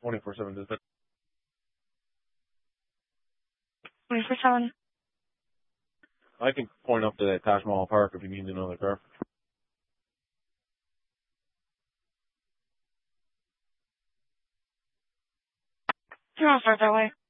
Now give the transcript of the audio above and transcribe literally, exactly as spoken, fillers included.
twenty-four seven. Does that? twenty-four seven. I can point up to that Taj Mahal Park if you need another car. You're all start that way.